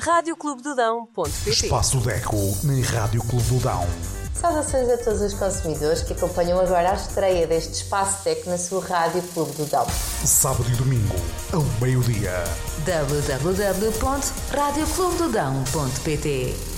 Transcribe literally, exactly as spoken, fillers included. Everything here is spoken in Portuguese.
rádio clube do dão ponto pt. Espaço Deco na Rádio Clube do Dão. Saudações a todos os consumidores que acompanham agora a estreia deste Espaço Deco na sua Rádio Clube do Dão. Sábado e domingo, ao meio-dia. w w w ponto rádio clube do dão ponto pt